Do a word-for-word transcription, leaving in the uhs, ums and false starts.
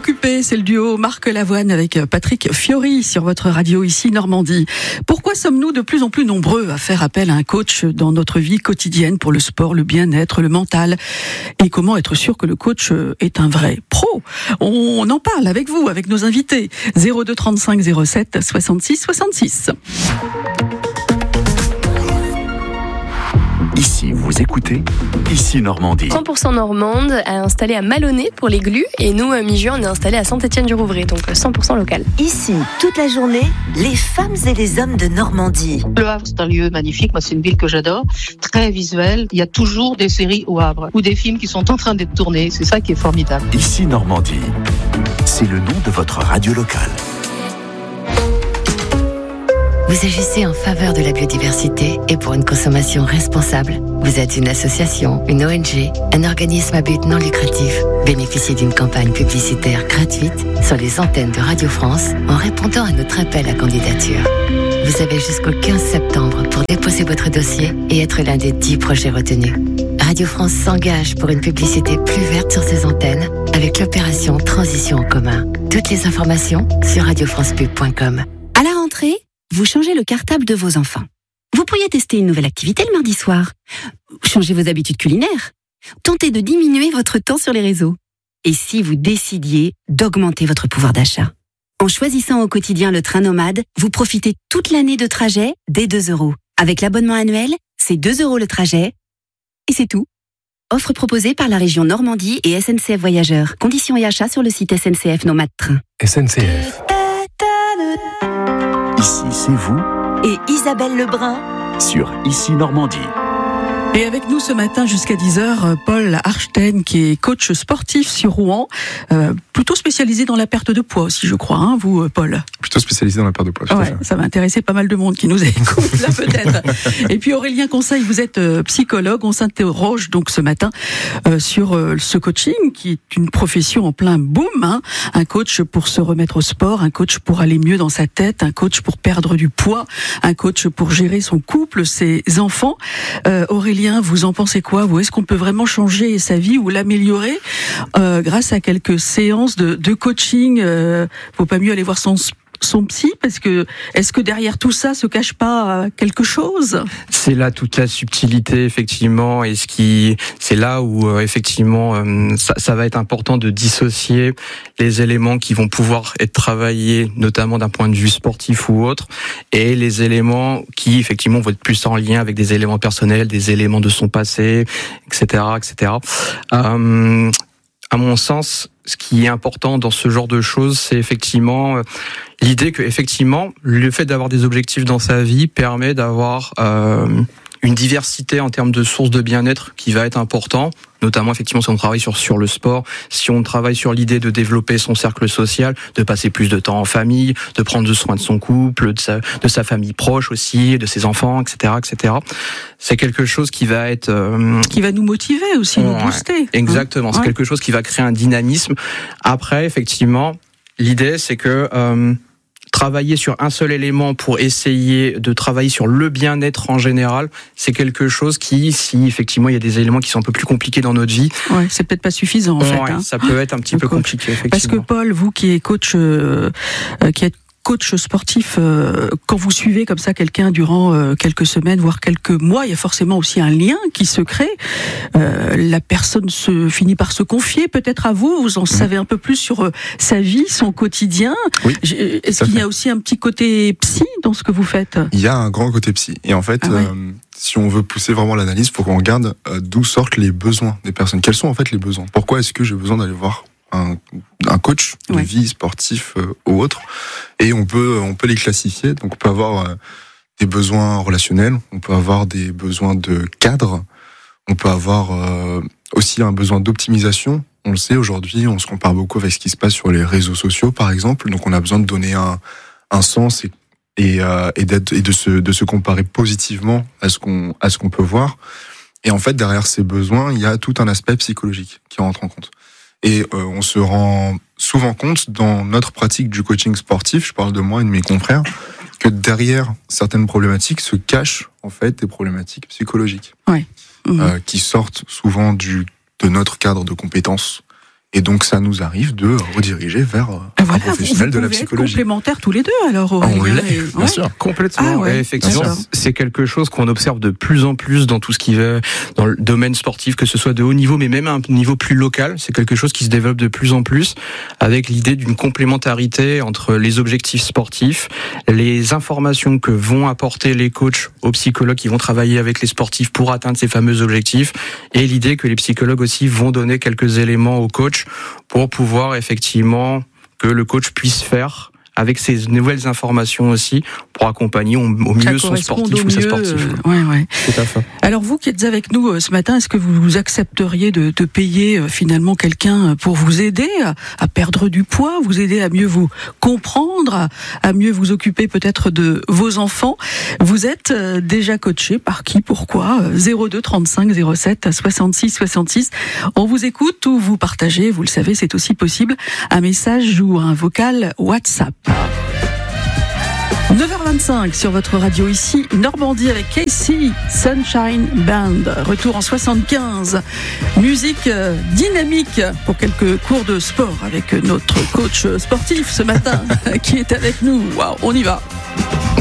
occupé, c'est le duo Marc Lavoine avec Patrick Fiori sur votre radio ici Normandie. Pourquoi sommes-nous de plus en plus nombreux à faire appel à un coach dans notre vie quotidienne pour le sport, le bien-être, le mental? Et comment être sûr que le coach est un vrai pro? On en parle avec vous, avec nos invités. zéro deux trente-cinq zéro sept soixante-six soixante-six. Ici, vous écoutez Ici Normandie. cent pour cent normande a installé à Malonnet pour les glues et nous, à mi-juin, on est installé à Saint-Étienne-du-Rouvray, donc cent pour cent local. Ici, toute la journée, les femmes et les hommes de Normandie. Le Havre, c'est un lieu magnifique. Moi, c'est une ville que j'adore. Très visuelle. Il y a toujours des séries au Havre ou des films qui sont en train d'être tournés. C'est ça qui est formidable. Ici Normandie, c'est le nom de votre radio locale. Vous agissez en faveur de la biodiversité et pour une consommation responsable. Vous êtes une association, une O N G, un organisme à but non lucratif. Bénéficiez d'une campagne publicitaire gratuite sur les antennes de Radio France en répondant à notre appel à candidature. Vous avez jusqu'au quinze septembre pour déposer votre dossier et être l'un des dix projets retenus. Radio France s'engage pour une publicité plus verte sur ses antennes avec l'opération Transition en commun. Toutes les informations sur radio france pub point com. À la rentrée, vous changez le cartable de vos enfants. Vous pourriez tester une nouvelle activité le mardi soir. Changez vos habitudes culinaires. Tentez de diminuer votre temps sur les réseaux. Et si vous décidiez d'augmenter votre pouvoir d'achat? En choisissant au quotidien le train nomade, vous profitez toute l'année de trajet dès deux euros. Avec l'abonnement annuel, c'est deux euros le trajet. Et c'est tout. Offre proposée par la région Normandie et S N C F Voyageurs. Conditions et achats sur le site S N C F Nomade Train. S N C F. Ici, c'est vous Et Isabelle Lebrun sur Ici Normandie. Et avec nous ce matin jusqu'à dix heures, Paul Archten, qui est coach sportif sur Rouen, euh, plutôt spécialisé dans la perte de poids aussi, je crois, hein, vous, Paul? Plutôt spécialisé dans la perte de poids. Ouais, ça va intéresser pas mal de monde qui nous écoute là peut-être. Et puis Aurélien Conseil, vous êtes euh, psychologue. On s'interroge donc ce matin euh, sur euh, ce coaching qui est une profession en plein boom. Hein. Un coach pour se remettre au sport, un coach pour aller mieux dans sa tête, un coach pour perdre du poids, un coach pour gérer son couple, ses enfants. Euh, Aurélien, vous en pensez quoi, vous? Est-ce qu'on peut vraiment changer sa vie ou l'améliorer euh, grâce à quelques séances de, de coaching? euh, Faut pas mieux aller voir son son psy, parce que est-ce que derrière tout ça se cache pas quelque chose? C'est là toute la subtilité, effectivement, et ce qui, c'est là où euh, effectivement euh, ça, ça va être important de dissocier les éléments qui vont pouvoir être travaillés, notamment d'un point de vue sportif ou autre, et les éléments qui effectivement vont être plus en lien avec des éléments personnels, des éléments de son passé, et cetera, et cetera. Euh, à mon sens, ce qui est important dans ce genre de choses, c'est effectivement l'idée que, effectivement, le fait d'avoir des objectifs dans sa vie permet d'avoir euh, une diversité en termes de sources de bien-être qui va être important, notamment effectivement si on travaille sur sur le sport, si on travaille sur l'idée de développer son cercle social, de passer plus de temps en famille, de prendre soin de son couple, de sa de sa famille proche aussi, de ses enfants, et cetera, et cetera. C'est quelque chose qui va être euh, qui va nous motiver aussi, nous booster. Exactement, hein, c'est ouais. quelque chose qui va créer un dynamisme. Après, effectivement, l'idée c'est que euh, travailler sur un seul élément pour essayer de travailler sur le bien-être en général, c'est quelque chose qui, si effectivement il y a des éléments qui sont un peu plus compliqués dans notre vie, ouais, c'est peut-être pas suffisant en ouais, fait. Hein. Ça peut être un petit un peu coach. compliqué, effectivement. Parce que Paul, vous qui êtes coach, euh, qui êtes coach sportif, euh, quand vous suivez comme ça quelqu'un durant euh, quelques semaines, voire quelques mois, il y a forcément aussi un lien qui se crée. Euh, la personne se finit par se confier peut-être à vous, vous en mmh. savez un peu plus sur euh, sa vie, son quotidien. Oui, Est-ce qu'il y a aussi un petit côté psy dans ce que vous faites? Il y a un grand côté psy. Et en fait, ah ouais. euh, si on veut pousser vraiment l'analyse, il faut qu'on regarde euh, d'où sortent les besoins des personnes. Quels sont en fait les besoins? Pourquoi est-ce que j'ai besoin d'aller voir un, un coach de ouais. vie, sportif euh, ou autre? Et on peut, on peut les classifier. Donc, on peut avoir euh, des besoins relationnels, on peut avoir des besoins de cadre, on peut avoir euh, aussi un besoin d'optimisation. On le sait, aujourd'hui, on se compare beaucoup avec ce qui se passe sur les réseaux sociaux, par exemple. Donc, on a besoin de donner un, un sens et, et, euh, et, d'être, et de, se, de se comparer positivement à ce qu'on, à ce qu'on peut voir. Et en fait, derrière ces besoins, il y a tout un aspect psychologique qui rentre en compte. Et euh, on se rend souvent compte dans notre pratique du coaching sportif, je parle de moi et de mes confrères, que derrière certaines problématiques se cachent en fait des problématiques psychologiques, ouais. mmh. euh, qui sortent souvent du, de notre cadre de compétences Et donc ça nous arrive de rediriger vers ah, voilà, un professionnel vous, vous de la psychologie. Être complémentaires tous les deux alors. Ah, on l'est, et... bien ouais. sûr. Complètement. Ah, ouais. Et effectivement, D'accord. c'est quelque chose qu'on observe de plus en plus dans tout ce qui va dans le domaine sportif, que ce soit de haut niveau, mais même à un niveau plus local. C'est quelque chose qui se développe de plus en plus, avec l'idée d'une complémentarité entre les objectifs sportifs, les informations que vont apporter les coachs aux psychologues qui vont travailler avec les sportifs pour atteindre ces fameux objectifs, et l'idée que les psychologues aussi vont donner quelques éléments aux coachs pour pouvoir effectivement que le coach puisse faire avec ces nouvelles informations aussi pour accompagner au mieux son sportif ou sa sportive. Euh, ouais, ouais. Tout à fait. Alors vous qui êtes avec nous euh, ce matin, est-ce que vous accepteriez de, de payer euh, finalement quelqu'un pour vous aider à, à perdre du poids, vous aider à mieux vous comprendre, à, à mieux vous occuper peut-être de vos enfants? Vous êtes euh, déjà coaché par qui, pourquoi? zéro deux trente-cinq zéro sept soixante-six soixante-six. On vous écoute ou vous partagez, vous le savez, c'est aussi possible, un message ou un vocal WhatsApp. neuf heures vingt-cinq sur votre radio ici, Normandie avec Casey Sunshine Band. Retour en soixante-quinze. Musique dynamique pour quelques cours de sport avec notre coach sportif ce matin qui est avec nous. Waouh, on y va.